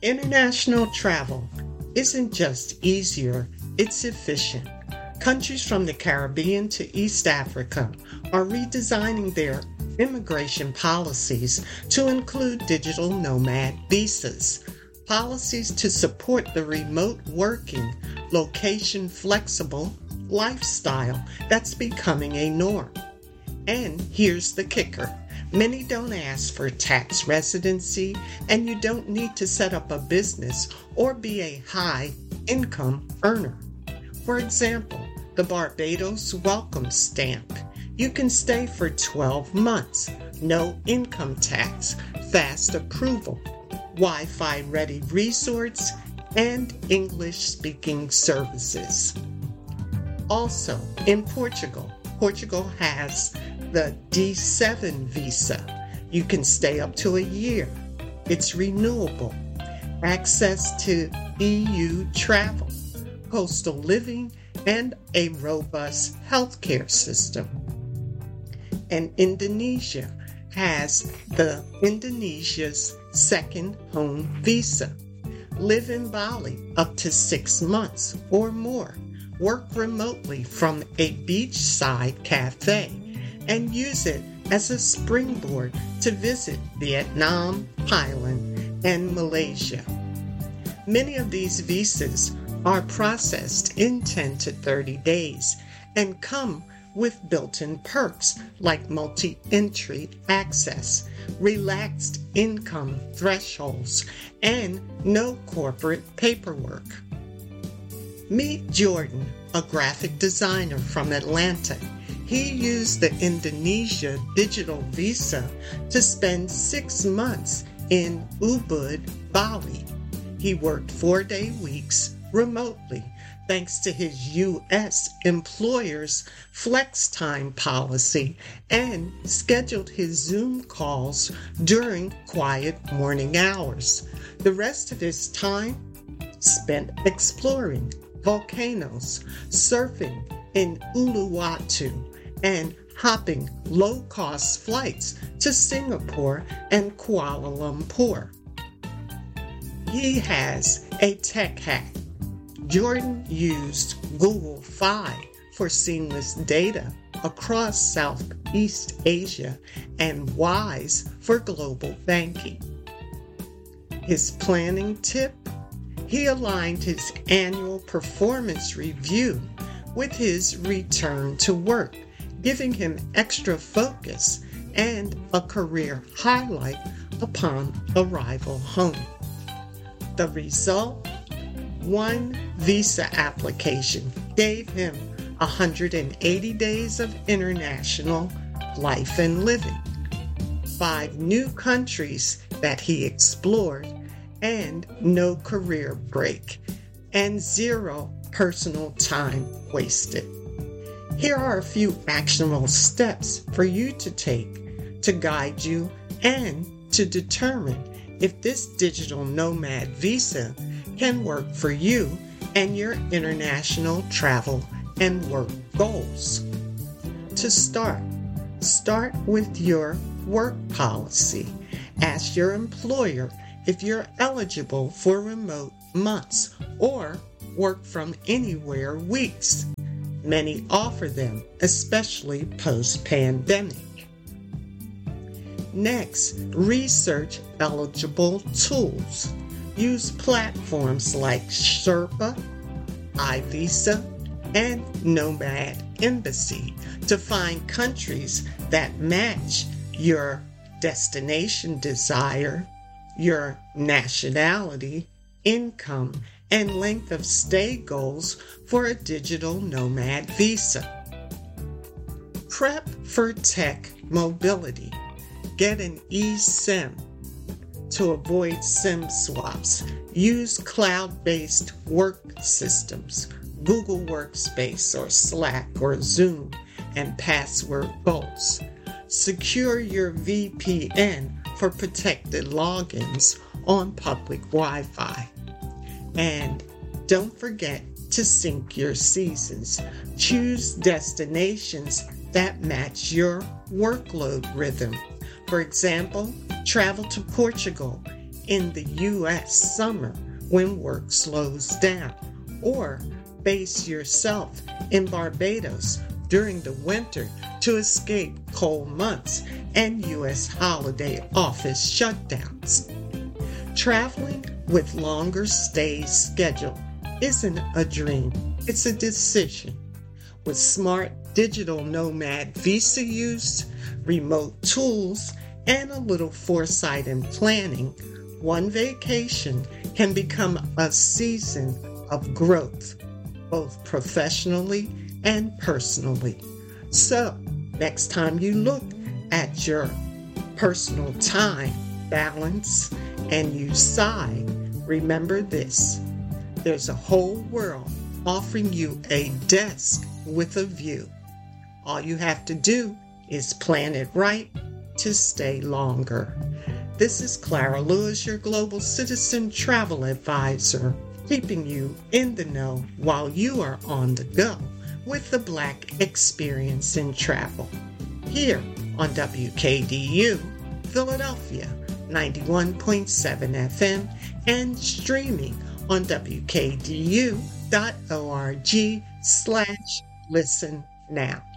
International travel isn't just easier, it's efficient. Countries from the Caribbean to East Africa are redesigning their immigration policies to include digital nomad visas, policies to support the remote working, location flexible lifestyle that's becoming a norm. And here's the kicker. Many don't ask for tax residency, and you don't need to set up a business or be a high income earner. For example, the Barbados Welcome Stamp. You can stay for 12 months, no income tax, fast approval, Wi-Fi ready resorts, and English speaking services. Also, in Portugal has the D7 visa. You can stay up to a year. It's renewable. Access to EU travel, coastal living, and a robust healthcare system. And Indonesia has the Indonesia's second home visa. Live in Bali up to 6 months or more. Work remotely from a beachside cafe and use it as a springboard to visit Vietnam, Thailand, and Malaysia. Many of these visas are processed in 10 to 30 days and come with built-in perks like multi-entry access, relaxed income thresholds, and no corporate paperwork. Meet Jordan, a graphic designer from Atlanta. He used the Indonesia digital visa to spend 6 months in Ubud, Bali. He worked 4-day weeks remotely thanks to his U.S. employer's flex time policy and scheduled his Zoom calls during quiet morning hours. The rest of his time spent exploring volcanoes, surfing in Uluwatu, and hopping low-cost flights to Singapore and Kuala Lumpur. He has a tech hack. Jordan used Google Fi for seamless data across Southeast Asia and Wise for global banking. His planning tip? He aligned his annual performance review with his return to work, giving him extra focus and a career highlight upon arrival home. The result? One visa application gave him 180 days of international life and living, 5 new countries that he explored, and no career break, and 0 personal time wasted. Here are a few actionable steps for you to take to guide you and to determine if this digital nomad visa can work for you and your international travel and work goals. To start with your work policy. Ask your employer if you're eligible for remote months or work from anywhere weeks. Many offer them, especially post-pandemic. Next, research eligible tools. Use platforms like Sherpa, iVisa, and Nomad Embassy to find countries that match your destination desire, your nationality, income, and length of stay goals for a digital nomad visa. Prep for tech mobility. Get an eSIM. To avoid SIM swaps, use cloud-based work systems, Google Workspace or Slack or Zoom, and password vaults. Secure your VPN for protected logins on public Wi-Fi. And don't forget to sync your seasons. Choose destinations that match your workload rhythm. For example, travel to Portugal in the U.S. summer when work slows down, or base yourself in Barbados during the winter to escape cold months and U.S. holiday office shutdowns. Traveling with longer stay schedule isn't a dream, it's a decision. With smart digital nomad visa use, remote tools, and a little foresight and planning, one vacation can become a season of growth, both professionally and personally. So, next time you look at your personal time balance and you sigh, remember this: there's a whole world offering you a desk with a view. All you have to do is plan it right to stay longer. This is Clara Lewis, your Global Citizen Travel Advisor, keeping you in the know while you are on the go with the Black Experience in Travel. Here on WKDU, Philadelphia, 91.7 FM, and streaming on WKDU.org/listen now.